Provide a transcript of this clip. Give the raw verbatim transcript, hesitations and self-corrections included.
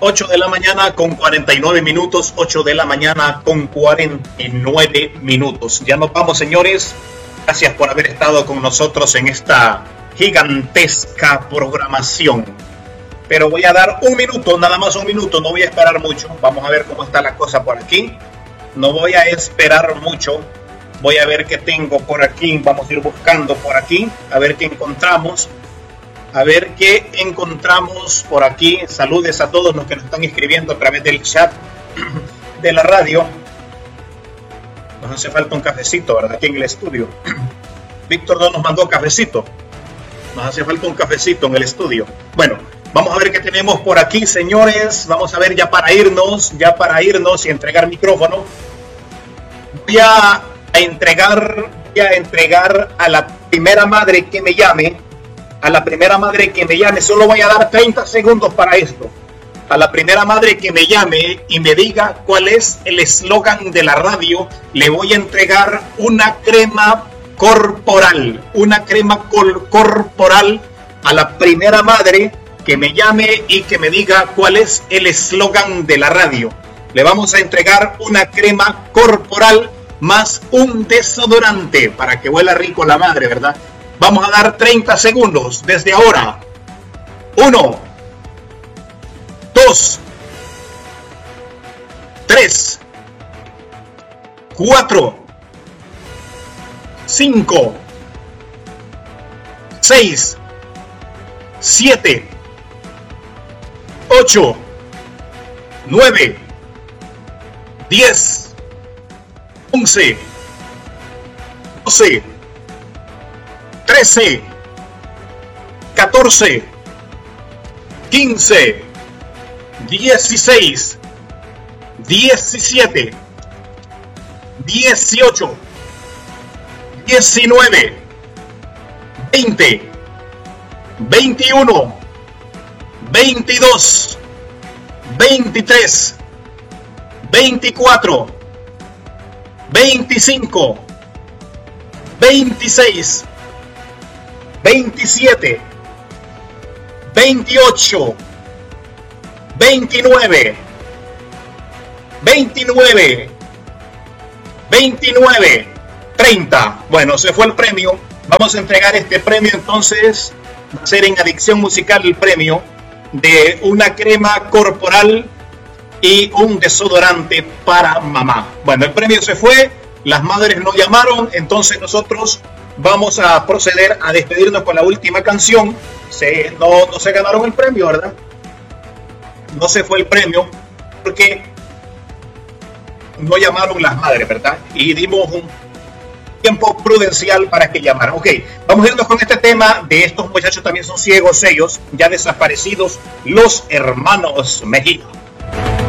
ocho de la mañana con cuarenta y nueve minutos, ocho de la mañana con cuarenta y nueve minutos. Ya nos vamos, señores. Gracias por haber estado con nosotros en esta gigantesca programación. Pero voy a dar un minuto, nada más un minuto, no voy a esperar mucho. Vamos a ver cómo está la cosa por aquí. No voy a esperar mucho. Voy a ver qué tengo por aquí. Vamos a ir buscando por aquí, a ver qué encontramos. A ver qué encontramos por aquí. Saludes a todos los que nos están escribiendo a través del chat de la radio. Nos hace falta un cafecito, ¿verdad? Aquí en el estudio. Víctor no nos mandó cafecito. Nos hace falta un cafecito en el estudio. Bueno, vamos a ver qué tenemos por aquí, señores. Vamos a ver ya para irnos, ya para irnos y entregar micrófono. Voy a entregar, voy a entregar a la primera madre que me llame. A la primera madre que me llame, solo voy a dar treinta segundos para esto. A la primera madre que me llame y me diga cuál es el eslogan de la radio, le voy a entregar una crema corporal. Una crema col- corporal a la primera madre que me llame y que me diga cuál es el eslogan de la radio. Le vamos a entregar una crema corporal más un desodorante para que huela rico la madre, ¿verdad? Vamos a dar treinta segundos desde ahora. Uno, dos, tres, cuatro, cinco, seis, siete, ocho, nueve, diez, once, doce, trece, catorce, quince, dieciséis, diecisiete, dieciocho, diecinueve, veinte, veintiuno, veintidós, veintitrés, veinticuatro, veinticinco, veintiséis, veintisiete, veintiocho, veintinueve, veintinueve, veintinueve, treinta. Bueno, se fue el premio. Vamos a entregar este premio entonces. Va a ser en Adicción Musical el premio de una crema corporal y un desodorante para mamá. Bueno, el premio se fue. Las madres no llamaron, entonces nosotros vamos a proceder a despedirnos con la última canción. Se, no, no se ganaron el premio, ¿verdad? No se fue el premio porque no llamaron las madres, ¿verdad? Y dimos un tiempo prudencial para que llamaran. Ok, vamos a irnos con este tema de estos muchachos también son ciegos ellos, ya desaparecidos, los hermanos Mejía.